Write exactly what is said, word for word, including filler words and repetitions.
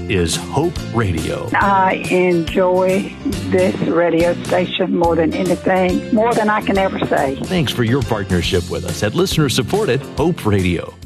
is Hope Radio. I enjoy this radio station more than anything, more than I can ever say. Thanks for your partnership with us at listener-supported Hope Radio.